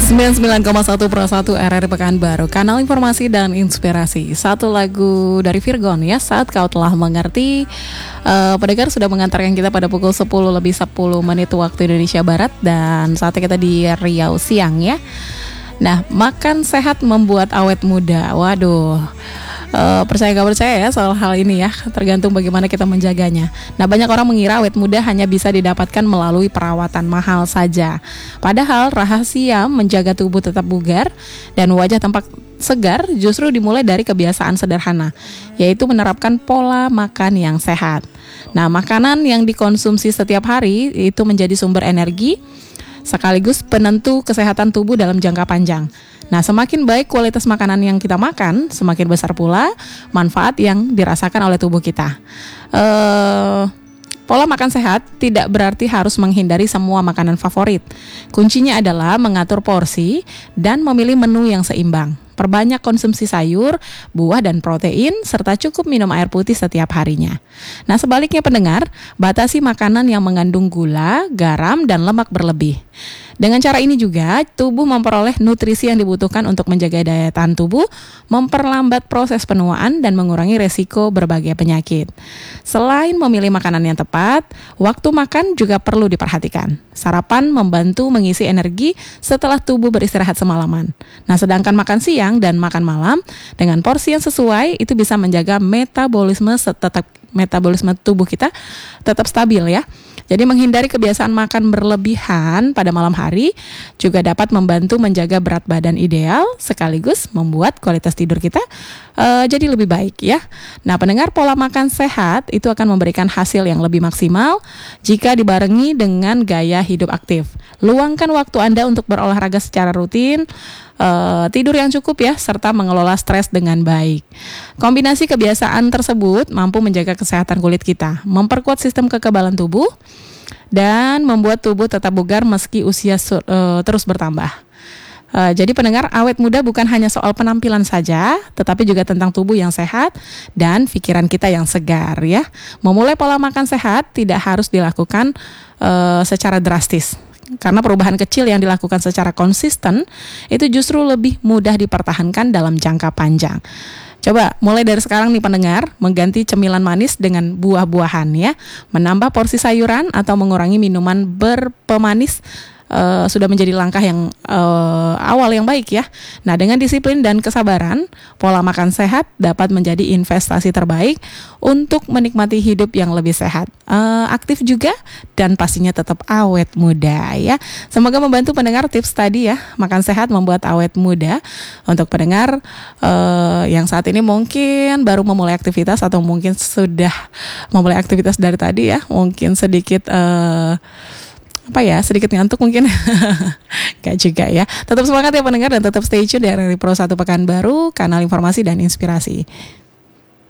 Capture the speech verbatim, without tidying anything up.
sembilan puluh sembilan koma satu per satu R R I Pekanbaru, kanal informasi dan inspirasi. Satu lagu dari Virgon ya, Saat Kau Telah Mengerti. uh, Pendengar sudah mengantarkan kita pada pukul sepuluh lebih sepuluh menit waktu Indonesia Barat. Dan saatnya kita di Riau siang ya. Nah, makan sehat membuat awet muda. Waduh, Uh, percaya gak percaya ya soal hal ini ya, tergantung bagaimana kita menjaganya. Nah, banyak orang mengira awet muda hanya bisa didapatkan melalui perawatan mahal saja. Padahal rahasia menjaga tubuh tetap bugar dan wajah tampak segar justru dimulai dari kebiasaan sederhana, yaitu menerapkan pola makan yang sehat. Nah, makanan yang dikonsumsi setiap hari itu menjadi sumber energi sekaligus penentu kesehatan tubuh dalam jangka panjang. Nah, semakin baik kualitas makanan yang kita makan, semakin besar pula manfaat yang dirasakan oleh tubuh kita. Uh, pola makan sehat tidak berarti harus menghindari semua makanan favorit. Kuncinya adalah mengatur porsi dan memilih menu yang seimbang. Perbanyak konsumsi sayur, buah, dan protein, serta cukup minum air putih setiap harinya. Nah, sebaliknya pendengar, batasi makanan yang mengandung gula, garam, dan lemak berlebih. Dengan cara ini juga, tubuh memperoleh nutrisi yang dibutuhkan untuk menjaga daya tahan tubuh, memperlambat proses penuaan, dan mengurangi resiko berbagai penyakit. Selain memilih makanan yang tepat, waktu makan juga perlu diperhatikan. Sarapan membantu mengisi energi setelah tubuh beristirahat semalaman. Nah, sedangkan makan siang dan makan malam dengan porsi yang sesuai itu bisa menjaga metabolisme tetap metabolisme tubuh kita tetap stabil ya. Jadi menghindari kebiasaan makan berlebihan pada malam hari juga dapat membantu menjaga berat badan ideal sekaligus membuat kualitas tidur kita uh, jadi lebih baik ya. Nah, pendengar, pola makan sehat itu akan memberikan hasil yang lebih maksimal jika dibarengi dengan gaya hidup aktif. Luangkan waktu Anda untuk berolahraga secara rutin, uh, tidur yang cukup ya, serta mengelola stres dengan baik. Kombinasi kebiasaan tersebut mampu menjaga kesehatan kulit kita, memperkuat sistem kekebalan tubuh, dan membuat tubuh tetap bugar meski usia su- uh, terus bertambah. Uh, jadi pendengar, awet muda bukan hanya soal penampilan saja, tetapi juga tentang tubuh yang sehat dan pikiran kita yang segar ya. Memulai pola makan sehat tidak harus dilakukan uh, secara drastis, karena perubahan kecil yang dilakukan secara konsisten itu justru lebih mudah dipertahankan dalam jangka panjang. Coba mulai dari sekarang nih pendengar, mengganti cemilan manis dengan buah-buahan ya, menambah porsi sayuran atau mengurangi minuman berpemanis. Uh, sudah menjadi langkah yang uh, awal yang baik ya. Nah, dengan disiplin dan kesabaran, pola makan sehat dapat menjadi investasi terbaik untuk menikmati hidup yang lebih sehat, uh, aktif juga, dan pastinya tetap awet muda ya. Semoga membantu pendengar tips tadi ya, makan sehat membuat awet muda. Untuk pendengar uh, yang saat ini mungkin baru memulai aktivitas atau mungkin sudah memulai aktivitas dari tadi ya, mungkin sedikit uh, apa ya, sedikit ngantuk mungkin. Gak juga ya. Tetap semangat ya pendengar dan tetap stay tune dari Pro satu Pekanbaru, kanal informasi dan inspirasi.